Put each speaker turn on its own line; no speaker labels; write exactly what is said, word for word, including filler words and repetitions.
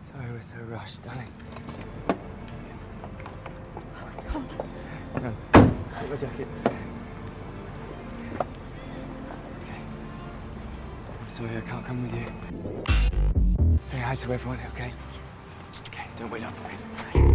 Sorry we're so rushed, darling.
Oh, it's cold.
Hang on. Get my jacket. Okay. I'm sorry I can't come with you. Say hi to everyone, okay? Okay, don't wait up for me.